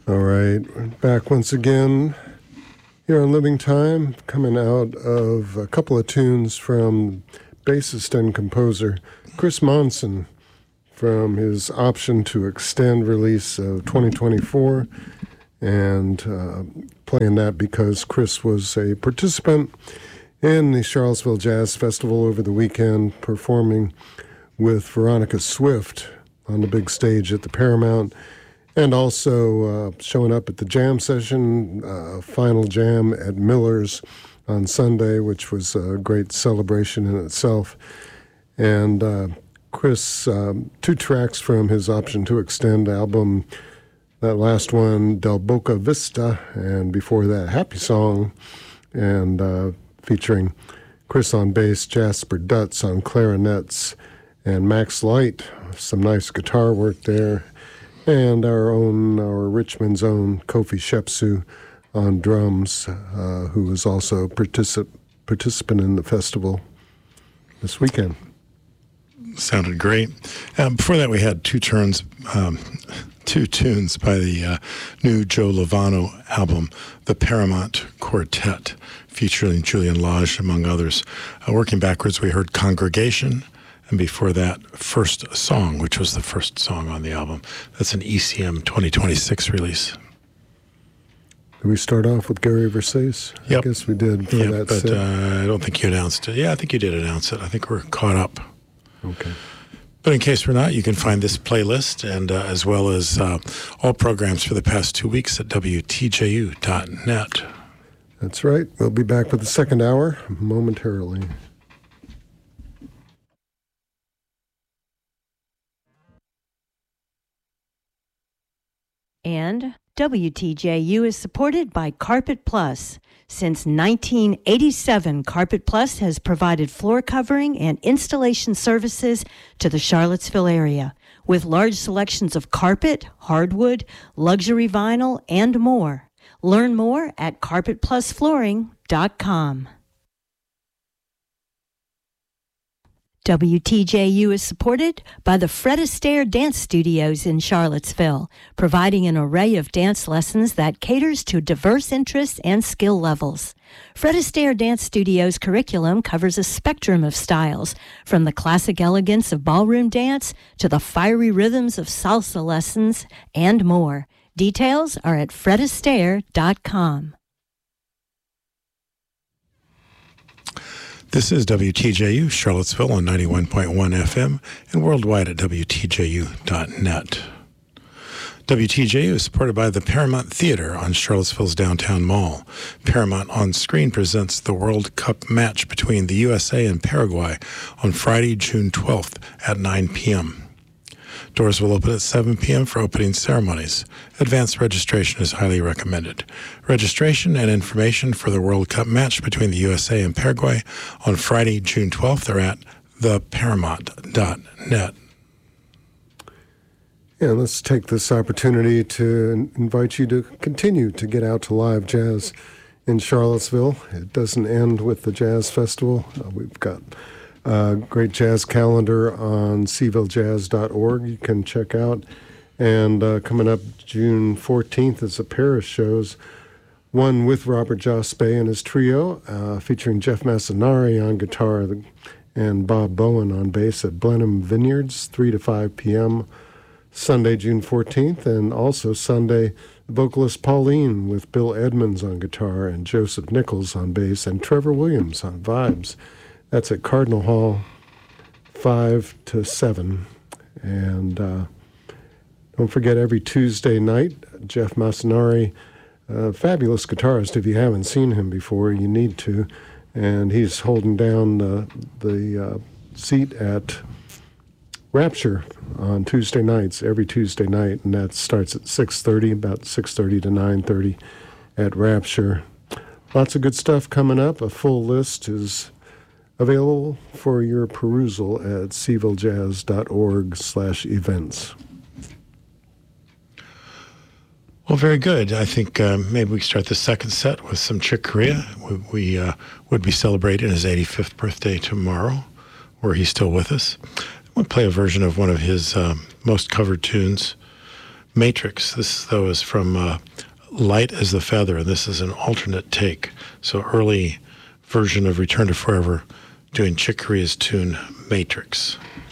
All right, we're back once again here on Living Time, coming out of a couple of tunes from bassist and composer Chris Monson from his Option to Extend release of 2024, and playing that because Chris was a participant in the Charlottesville Jazz Festival over the weekend, performing with Veronica Swift on the big stage at the Paramount, and also showing up at the jam session, final jam at Miller's on Sunday, which was a great celebration in itself. And Chris, 2 tracks from his Option to Extend album. That last one, Del Boca Vista, and before that, Happy Song, and featuring Chris on bass, Jasper Dutz on clarinets, and Max Light, some nice guitar work there. And our Richmond's own Kofi Shepsu on drums, who was also participant in the festival this weekend. Sounded great. Before that, we had two tunes by the new Joe Lovano album, The Paramount Quartet, featuring Julian Lage, among others. Working backwards, we heard Congregation, and before that, First Song, which was the first song on the album. That's an ECM 2026 release. Did we start off with Gary Versace? Yep. I guess we did for that but set. I don't think you announced it. Yeah, I think you did announce it. I think we're caught up. Okay. But in case we're not, you can find this playlist and as well as all programs for the past 2 weeks at WTJU.net. That's right. We'll be back with the second hour momentarily. And WTJU is supported by Carpet Plus. Since 1987, Carpet Plus has provided floor covering and installation services to the Charlottesville area, with large selections of carpet, hardwood, luxury vinyl, and more. Learn more at carpetplusflooring.com. WTJU is supported by the Fred Astaire Dance Studios in Charlottesville, providing an array of dance lessons that caters to diverse interests and skill levels. Fred Astaire Dance Studios curriculum covers a spectrum of styles, from the classic elegance of ballroom dance to the fiery rhythms of salsa lessons and more. Details are at fredastaire.com. This is WTJU, Charlottesville on 91.1 FM and worldwide at WTJU.net. WTJU is supported by the Paramount Theater on Charlottesville's downtown mall. Paramount On Screen presents the World Cup match between the USA and Paraguay on Friday, June 12th at 9 p.m. Doors will open at 7 p.m. for opening ceremonies. Advanced registration is highly recommended. Registration and information for the World Cup match between the USA and Paraguay on Friday, June 12th are at theparamount.net. Yeah, let's take this opportunity to invite you to continue to get out to live jazz in Charlottesville. It doesn't end with the Jazz Festival. We've got a great jazz calendar on cvillejazz.org you can check out. And coming up June 14th is a pair of shows, one with Robert Jospe and his trio, featuring Jeff Massanari on guitar and Bob Bowen on bass at Blenheim Vineyards, 3 to 5 p.m., Sunday, June 14th, and also Sunday, the vocalist Pauline with Bill Edmonds on guitar and Joseph Nichols on bass and Trevor Williams on vibes. That's at Cardinal Hall, 5 to 7. And don't forget, every Tuesday night, Jeff Massanari, fabulous guitarist. If you haven't seen him before, you need to. And he's holding down the seat at Rapture on Tuesday nights, every Tuesday night, and that starts at 6:30, about 6:30 to 9:30 at Rapture. Lots of good stuff coming up. A full list is available for your perusal at cvillejazz.org/events. Well, very good. I think maybe we start the second set with some Chick Corea. We would be celebrating his 85th birthday tomorrow, were he still with us. We'll play a version of one of his most covered tunes Matrix. This, though, is from Light as the Feather, and this is an alternate take. So early version of Return to Forever doing Chick Corea's tune Matrix.